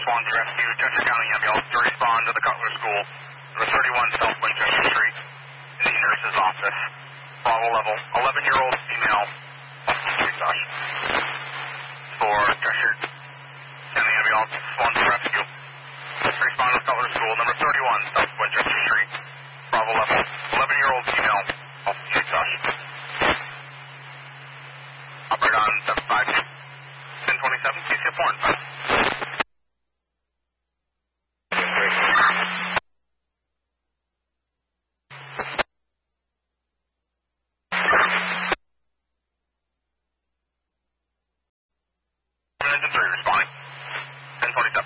Swan to rescue, Chester County ambulance to respond to the Cutler School, number 31 South Winchester Street, in the nurse's office. Bravo level, 11-year-old female, Utah. For Chester County ambulance, Swan to rescue. Respond to Cutler School, number 31 South Winchester Street. Bravo level, 11-year-old female, Utah. Operator on 75 1027, please hit 4 and 5. Engine 3 responding. 1027.